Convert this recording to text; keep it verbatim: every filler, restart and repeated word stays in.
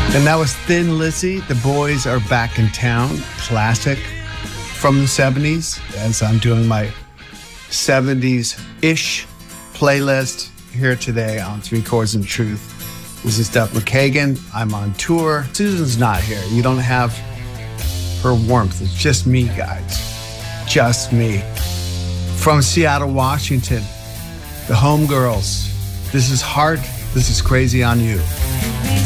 And that was Thin Lizzy. The Boys Are Back in Town, classic from the seventies, as I'm doing my seventies-ish playlist here today on Three Chords and Truth. This is Duff McKagan. I'm on tour. Susan's not here. You don't have her warmth. It's just me, guys. Just me. From Seattle, Washington, the Homegirls. This is Heart. This is Crazy on You.